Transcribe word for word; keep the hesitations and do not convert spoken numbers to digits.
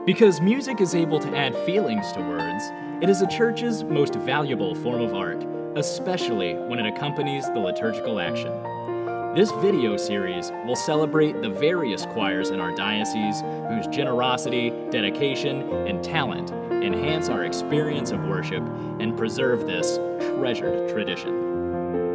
Because music is able to add feelings to words, it is a church's most valuable form of art, especially when it accompanies the liturgical action. This video series will celebrate the various choirs in our diocese whose generosity, dedication, and talent enhance our experience of worship and preserve this treasured tradition.